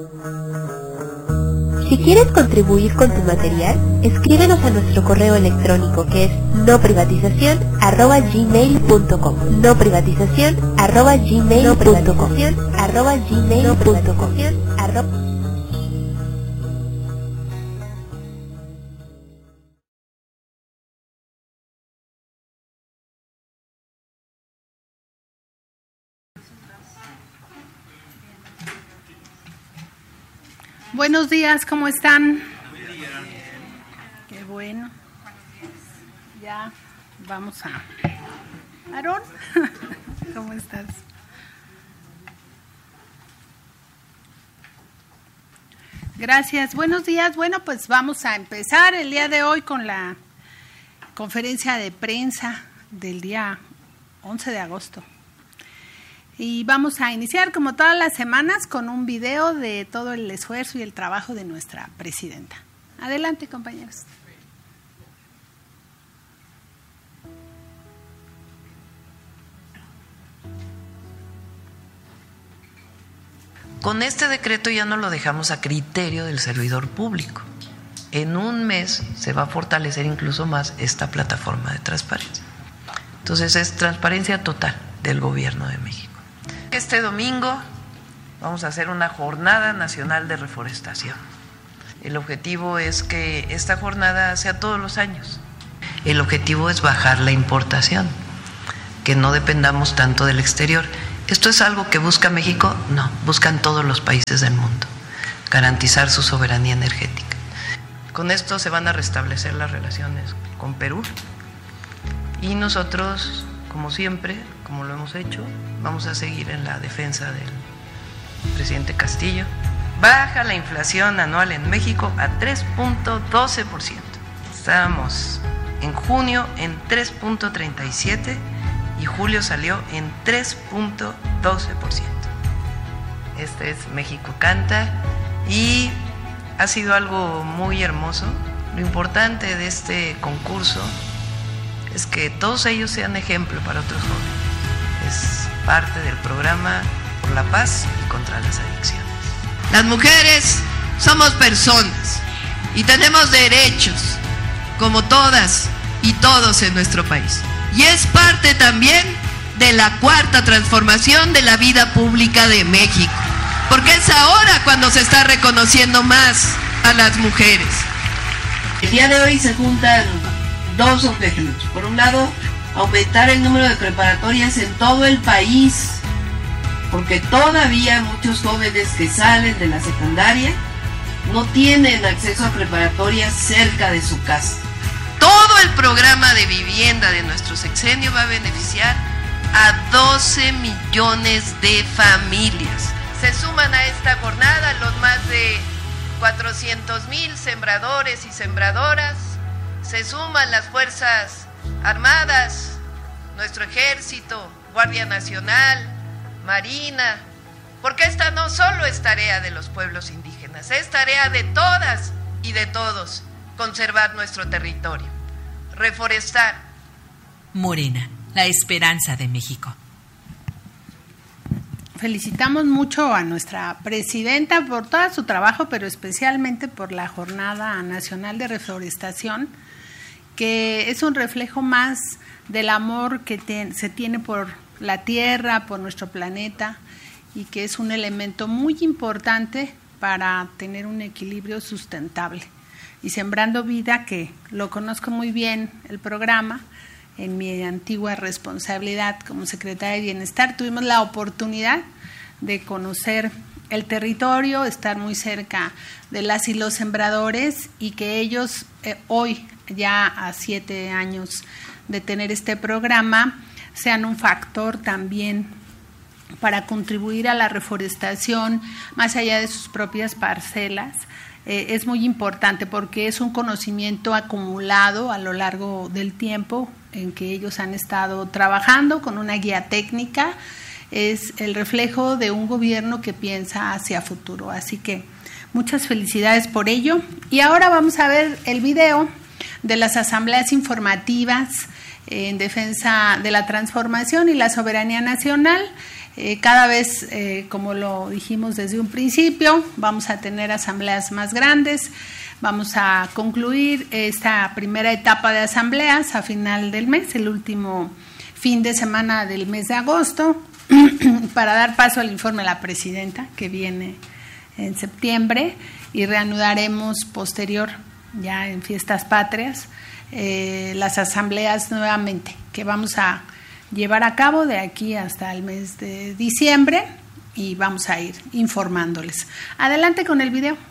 Si quieres contribuir con tu material, escríbenos a nuestro correo electrónico que es noprivatizacion@gmail.com. noprivatizacion@gmail.com. Buenos días, ¿cómo están? Qué bueno. Ya vamos a... Aarón, ¿cómo estás? Gracias, buenos días. Bueno, pues vamos a empezar el día de hoy con la conferencia de prensa del día 11 de agosto. Y vamos a iniciar, como todas las semanas, con un video de todo el esfuerzo y el trabajo de nuestra presidenta. Adelante, compañeros. Con este decreto ya no lo dejamos a criterio del servidor público. En un mes se va a fortalecer incluso más esta plataforma de transparencia. Entonces es transparencia total del Gobierno de México. Este domingo vamos a hacer una jornada nacional de reforestación. El objetivo es que esta jornada sea todos los años. El objetivo es bajar la importación, que no dependamos tanto del exterior. ¿Esto es algo que busca México? No, buscan todos los países del mundo, garantizar su soberanía energética. Con esto se van a restablecer las relaciones con Perú y nosotros, como siempre, como lo hemos hecho, vamos a seguir en la defensa del presidente Castillo. Baja la inflación anual en México a 3.12%. Estábamos en junio en 3.37% y julio salió en 3.12%. Este es México Canta y ha sido algo muy hermoso. Lo importante de este concurso es que todos ellos sean ejemplo para otros jóvenes. Es parte del programa por la paz y contra las adicciones. Las mujeres somos personas y tenemos derechos como todas y todos en nuestro país. Y es parte también de la cuarta transformación de la vida pública de México, porque es ahora cuando se está reconociendo más a las mujeres. El día de hoy se juntan dos objetivos. Por un lado, aumentar el número de preparatorias en todo el país, porque todavía muchos jóvenes que salen de la secundaria no tienen acceso a preparatorias cerca de su casa. Todo el programa de vivienda de nuestro sexenio va a beneficiar a 12 millones de familias. Se suman a esta jornada los más de 400,000 sembradores y sembradoras, se suman las Fuerzas Armadas, nuestro Ejército, Guardia Nacional, Marina, porque esta no solo es tarea de los pueblos indígenas, es tarea de todas y de todos conservar nuestro territorio, reforestar. Morena, la esperanza de México. Felicitamos mucho a nuestra presidenta por todo su trabajo, pero especialmente por la Jornada Nacional de Reforestación, que es un reflejo más del amor que se tiene por la tierra, por nuestro planeta, y que es un elemento muy importante para tener un equilibrio sustentable. Y Sembrando Vida, que lo conozco muy bien el programa, en mi antigua responsabilidad como secretaria de Bienestar, tuvimos la oportunidad de conocer el territorio, estar muy cerca de las y los sembradores, y que ellos hoy, ya a 7 años de tener este programa, sean un factor también para contribuir a la reforestación más allá de sus propias parcelas. Es muy importante porque es un conocimiento acumulado a lo largo del tiempo en que ellos han estado trabajando con una guía técnica. Es el reflejo de un gobierno que piensa hacia futuro. Así que muchas felicidades por ello. Y ahora vamos a ver el video de las asambleas informativas en defensa de la transformación y la soberanía nacional. Cada vez, como lo dijimos desde un principio, vamos a tener asambleas más grandes. Vamos a concluir esta primera etapa de asambleas a final del mes, el último fin de semana del mes de agosto, para dar paso al informe de la presidenta, que viene en septiembre, y reanudaremos posterior, ya en Fiestas Patrias, las asambleas nuevamente, que vamos a llevar a cabo de aquí hasta el mes de diciembre, y vamos a ir informándoles. Adelante con el video.